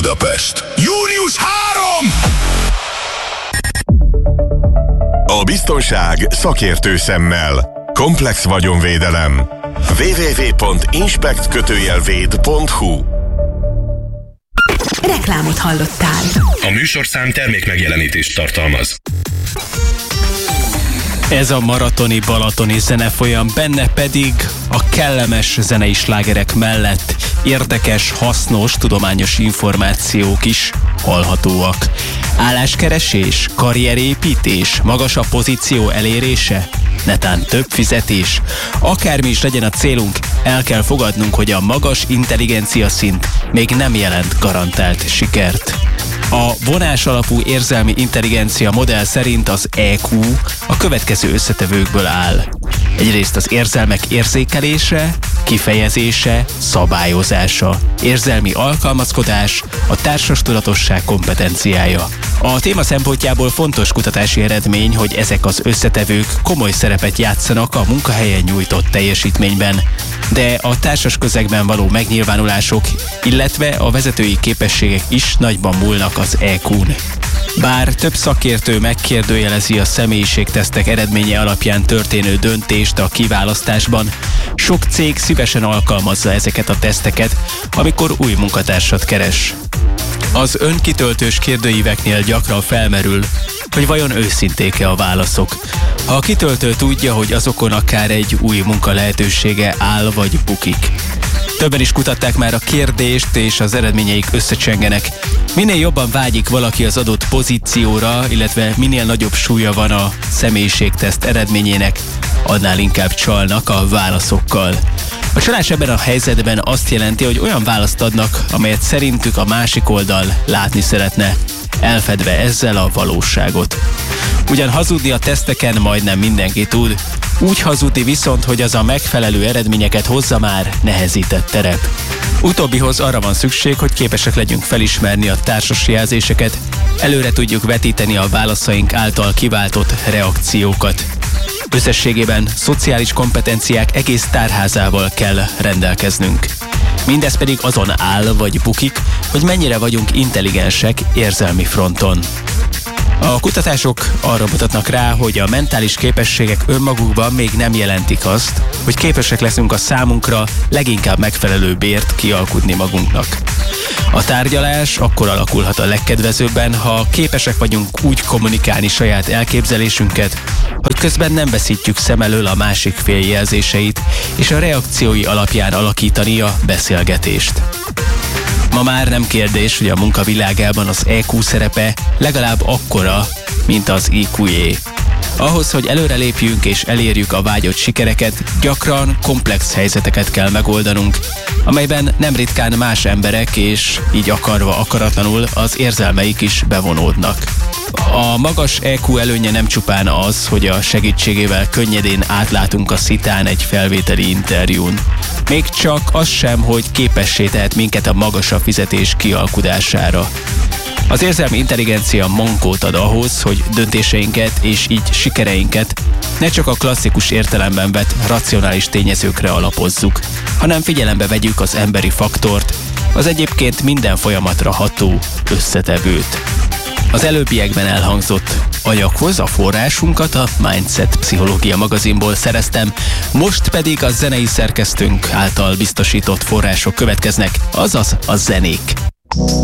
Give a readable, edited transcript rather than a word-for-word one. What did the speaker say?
Budapest. Június 3! A biztonság szakértő szemmel. Komplex vagyonvédelem. www.inspect-véd.hu. Reklámot hallottál. A műsorszám termékmegjelenítést tartalmaz. Ez a maratoni balatoni zenefolyam, benne pedig a kellemes zenei slágerek mellett érdekes, hasznos, tudományos információk is hallhatóak. Álláskeresés, karrierépítés, magasabb pozíció elérése, netán több fizetés. Akármi is legyen a célunk, el kell fogadnunk, hogy a magas intelligencia szint még nem jelent garantált sikert. A vonás alapú érzelmi intelligencia modell szerint az EQ a következő összetevőkből áll. Egyrészt az érzelmek érzékelése, kifejezése, szabályozása, érzelmi alkalmazkodás, a társas tudatosság kompetenciája. A téma szempontjából fontos kutatási eredmény, hogy ezek az összetevők komoly szerepet játszanak a munkahelyen nyújtott teljesítményben, de a társas közegben való megnyilvánulások, illetve a vezetői képességek is nagyban múlnak az EQ-n. Bár több szakértő megkérdőjelezi a személyiségtesztek eredménye alapján történő döntést a kiválasztásban, sok cég szívesen alkalmazza ezeket a teszteket, amikor új munkatársat keres. Az önkitöltős kérdőíveknél gyakran felmerül, hogy vajon őszinték-e a válaszok. Ha a kitöltő tudja, hogy azokon akár egy új munka lehetősége áll vagy bukik. Többen is kutatták már a kérdést, és az eredményeik összecsengenek. Minél jobban vágyik valaki az adott pozícióra, illetve minél nagyobb súlya van a személyiségteszt eredményének, annál inkább csalnak a válaszokkal. A csalás ebben a helyzetben azt jelenti, hogy olyan választ adnak, amelyet szerintük a másik oldal látni szeretne, elfedve ezzel a valóságot. Ugyan hazudni a teszteken majdnem mindenki tud, úgy hazudni viszont, hogy az a megfelelő eredményeket hozza, már nehezített terep. Utóbbihoz arra van szükség, hogy képesek legyünk felismerni a társas jelzéseket, előre tudjuk vetíteni a válaszaink által kiváltott reakciókat. Összességében szociális kompetenciák egész tárházával kell rendelkeznünk. Mindez pedig azon áll vagy bukik, hogy mennyire vagyunk intelligensek érzelmi fronton. A kutatások arra mutatnak rá, hogy a mentális képességek önmagukban még nem jelentik azt, hogy képesek leszünk a számunkra leginkább megfelelő bért kialkudni magunknak. A tárgyalás akkor alakulhat a legkedvezőbben, ha képesek vagyunk úgy kommunikálni saját elképzelésünket, hogy közben nem veszítjük szem elől a másik fél jelzéseit, és a reakciói alapján alakítani a beszélgetést. Ma már nem kérdés, hogy a munkavilágában az EQ szerepe legalább akkora, mint az IQ-jé. Ahhoz, hogy előrelépjünk és elérjük a vágyott sikereket, gyakran komplex helyzeteket kell megoldanunk, amelyben nem ritkán más emberek és így akarva akaratlanul az érzelmeik is bevonódnak. A magas EQ előnye nem csupán az, hogy a segítségével könnyedén átlátunk a szitán egy felvételi interjún. Még csak az sem, hogy képessé tehet minket a magasabb fizetés kialkudására. Az érzelmi intelligencia mankót ad ahhoz, hogy döntéseinket és így sikereinket ne csak a klasszikus értelemben vett racionális tényezőkre alapozzuk, hanem figyelembe vegyük az emberi faktort, az egyébként minden folyamatra ható összetevőt. Az előbbiekben elhangzott anyaghoz a forrásunkat a Mindset Pszichológia magazinból szereztem, most pedig a zenei szerkesztőnk által biztosított források következnek, azaz a zenék.